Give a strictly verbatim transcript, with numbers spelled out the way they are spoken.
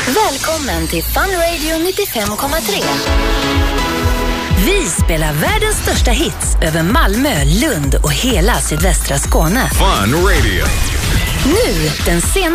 Välkommen till Fun Radio nittiofem komma tre. Vi spelar världens största hits över Malmö, Lund och hela sydvästra Skåne. Fun Radio. Nu, den senaste